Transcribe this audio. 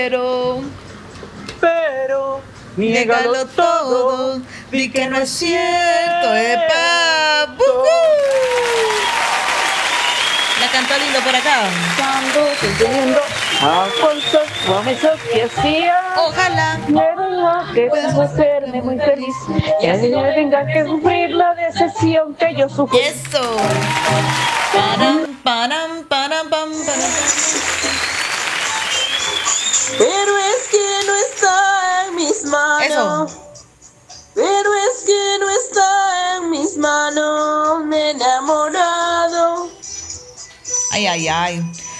pero niégalo todo, di que no es cierto, epa. La cantó lindo por acá. Entendiendo a fuerzas promesas que hacía. Ojalá Que puedas hacerme muy feliz y así no tenga que sufrir la decepción que yo sufrí. eso. Param, param, param, pam, param. Pero es que no está en mis manos. Eso. Pero es que no está en mis manos. Me he enamorado. Ay, ay, ay.